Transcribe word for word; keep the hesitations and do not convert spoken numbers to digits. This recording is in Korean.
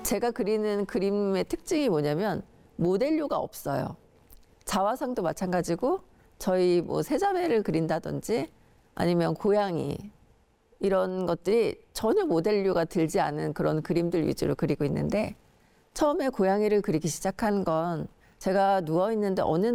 제가 그리는 그림의 특징이 뭐냐면 모델료가 없어요. 자화상도 마찬가지고 저희 뭐 세자매를 그린다든지 아니면 고양이 이런 것들이 전혀 모델료가 들지 않은 그런 그림들 위주로 그리고 있는데 처음에 고양이를 그리기 시작한 건 제가 누워 있는데 어느